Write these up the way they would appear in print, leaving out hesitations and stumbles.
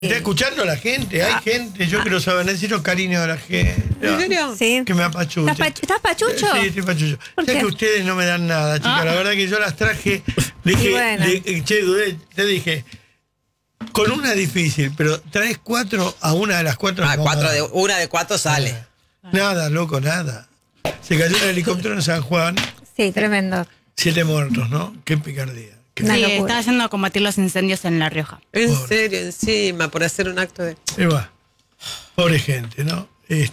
Está escuchando la gente, hay gente, yo quiero saber, necesito cariño de la gente. ¿En serio? Sí. Que me apachuche. ¿Estás pachucho? Sí, estoy pachucho. ¿Por Ya qué? que ustedes no me dan nada, chicas. La verdad que yo las traje. Dije, bueno. che, Dudé, te dije, con una difícil, pero traes 4 a una de las 4. Una de 4 sale. Nada, loco, nada. Se cayó el helicóptero en San Juan, Sí, tremendo. 7 muertos, ¿no? Qué picardía. Una Sí, locura. estaba yendo a combatir los incendios en La Rioja. En Pobre. serio, encima, por hacer un acto de... Pobre gente, ¿no?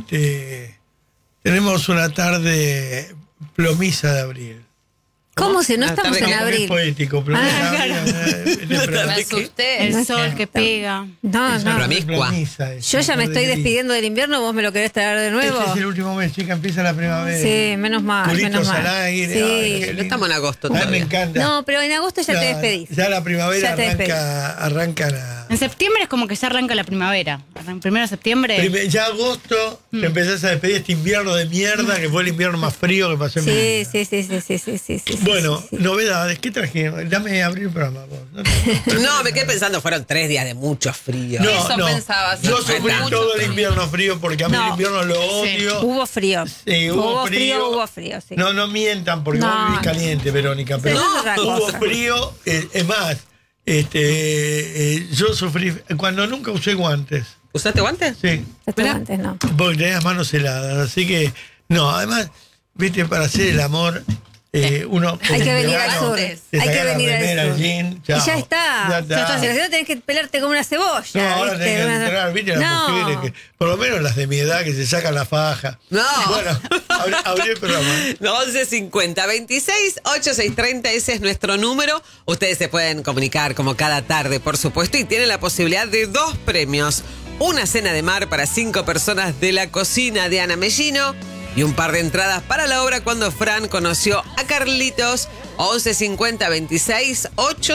Tenemos una tarde plomiza de abril. ¿Cómo si no La estamos tarde en que Es abril? poético, plomiza de abril. Me asusté. El sol que pega. No, no. Promiscua. Yo ya me estoy despidiendo del invierno, ¿vos me lo querés traer de nuevo? Este es el último mes, chica, empieza la primavera. Sí, menos mal, Culitos menos mal. al aire. Sí. Ay, qué No lindo. estamos en agosto A mí me todavía. encanta. No, pero en agosto ya te despedís. Ya la primavera Ya te despedís. arranca la... En septiembre es como que ya arranca la primavera. Primero de septiembre. Ya agosto te empezás a despedir este invierno de mierda, que fue el invierno más frío que pasó en mi Sí, vida. sí. Bueno, sí. novedades, ¿qué trajimos? Dame abrir el programa vos. No, me quedé pensando, fueron 3 días de mucho frío. Eso pensaba, sí. Yo sufrí Mucho todo el frío. invierno frío porque a mí No. el invierno lo odio. Hubo frío. Sí, hubo frío, sí. No mientan porque No. vos vivís caliente, Verónica. Pero Eso es otra hubo cosa. frío, es más, yo sufrí cuando nunca usé guantes. ¿Usaste guantes? Sí, Antes no. porque tenía las manos heladas. Así que, no, además, viste, para hacer el amor, uno. Hay que en venir al verano, sur. te te Hay que sacás la venir remera, al el sur. jean, Y chao. ya está. Ya está. Si no tenés que pelarte como una cebolla. No, ahora ¿viste? tenés que entrar, viste, las No. mujeres, que, por lo menos las de mi edad, que se sacan la faja. No. Bueno, abrí el programa. 1150 26 8630, ese es nuestro número. Ustedes se pueden comunicar como cada tarde, por supuesto, y tienen la posibilidad de 2 premios. Una cena de mar para 5 personas de la cocina de Ana Mellino y un par de entradas para la obra Cuando Fran conoció a Carlitos. 1150 26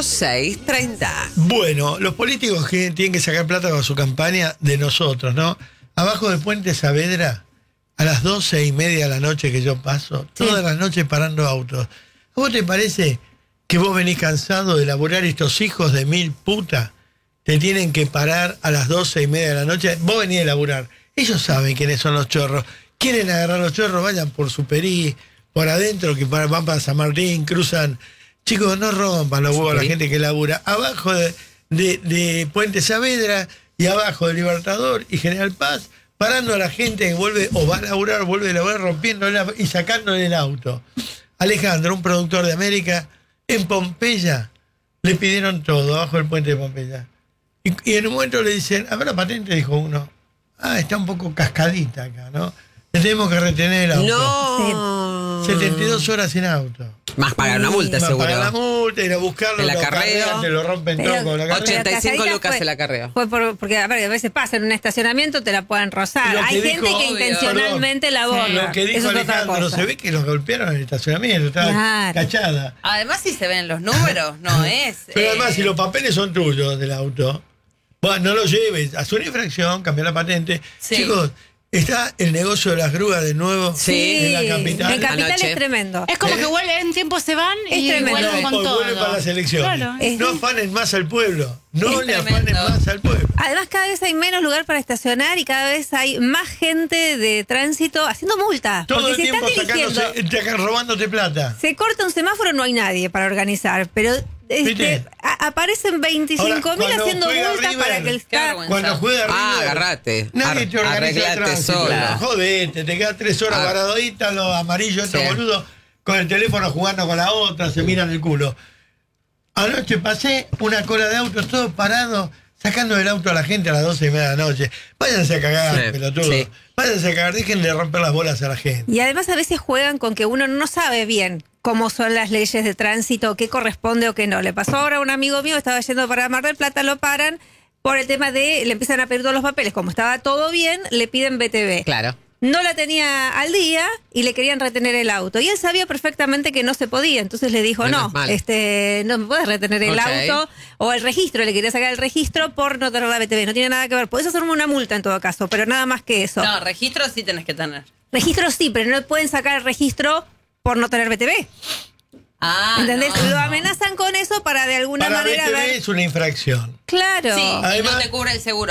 8630. Bueno, los políticos que tienen que sacar plata para su campaña de nosotros, ¿no? Abajo del puente Saavedra, a las 12:30 de la noche que yo paso, todas las noches parando autos. ¿A vos te parece que vos venís cansado de laburar estos hijos de mil putas? Te tienen que parar a las 12:30 de la noche. Vos venís a laburar. Ellos saben quiénes son los chorros. Quieren agarrar los chorros, vayan por Superí, por adentro, que van para San Martín, cruzan. Chicos, no rompan los huevos a la gente que labura. Abajo de Puente Saavedra y abajo de Libertador y General Paz, parando a la gente que vuelve o va a laburar, vuelve a laburar, rompiéndola y sacándole el auto. Alejandro, un productor de América, en Pompeya, le pidieron todo, abajo del puente de Pompeya. Y en un momento le dicen, a ver la patente, dijo uno. Está un poco cascadita acá, ¿no? Le tenemos que retener el auto. No. 72 horas sin auto. Más pagar una multa, Más seguro. pagar la multa, ir a buscarlo, El lo acarreo. acarrean, te lo rompen Pero- todo con la acarreo. 85 Cascadita lucas el acarreo. Fue porque a veces pasa en un estacionamiento, te la pueden rozar. Lo que Hay dijo- gente que obvio, intencionalmente la borra. Lo que dijo Eso es otra Alejandro, cosa. se ve que los golpearon en el estacionamiento, estaba Claro. cachada. Además, si se ven los números, no es. Pero además, si los papeles son tuyos del auto, bueno, no lo lleves, haz una infracción, cambia la patente. Sí. Chicos, está el negocio de las grúas de nuevo Sí. en la capital. En capital Anoche. es tremendo. Es como que vuelven, en tiempo se van Es y tremendo. vuelven con Pues todo. vuelven para las elecciones. Claro. No afanen más al pueblo. No Es le afanen tremendo. más al pueblo. Además, cada vez hay menos lugar para estacionar y cada vez hay más gente de tránsito haciendo multas. Todo Porque el si están tiempo dirigiendo, robándote plata. se corta un semáforo, no hay nadie para organizar. Pero ¿Viste? aparecen 25.000 Ahora, cuando haciendo juega multas River, para que el qué vergüenza. Cuando juega River, Agarrate. nadie te organiza el Arreglate tránsito. solo. Jodete, te quedas 3 horas Ah. paradita, los amarillos, estos Sí. boludos, con el teléfono jugando con la otra, se miran el culo. Anoche pasé una cola de autos, todos parados, sacando el auto a la gente a las 12:30 de la noche. Váyanse a cagar, Sí, pelotudos. sí. Váyanse a cagar, dejen de romper las bolas a la gente. Y además a veces juegan con que uno no sabe bien cómo son las leyes de tránsito, qué corresponde o qué no. Le pasó ahora a un amigo mío, estaba yendo para Mar del Plata, lo paran por el tema de, le empiezan a pedir todos los papeles. Como estaba todo bien, le piden BTV. Claro. No la tenía al día y le querían retener el auto. Y él sabía perfectamente que no se podía. Entonces le dijo, Menos no, mal. no me puedes retener el Ok. auto. O el registro, le quería sacar el registro por no tener la BTV. No tiene nada que ver. Podés hacerme una multa en todo caso, pero nada más que eso. No, registro sí tenés que tener. Registro sí, pero no pueden sacar el registro por no tener BTV. Ah, ¿Entendés? no. Lo amenazan con eso para de alguna Para manera BTV ver. es una infracción. Claro. Sí, y Además- no te cubre el seguro.